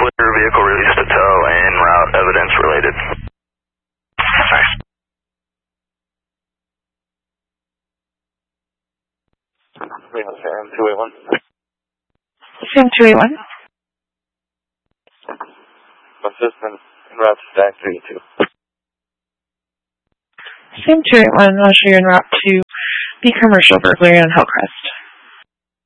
clear vehicle release to tow and route evidence related. Sorry. Sam 281. Sam 281. Assistant en route to Stack 32. Sam 281, I'll show you en route to the commercial burglary on Hillcrest.